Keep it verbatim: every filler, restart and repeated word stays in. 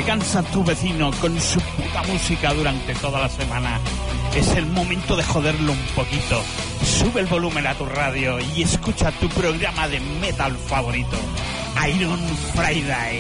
te cansa tu vecino con su puta música durante toda la semana, es el momento de joderlo un poquito. Sube el volumen a tu radio y escucha tu programa de metal favorito, Iron Friday.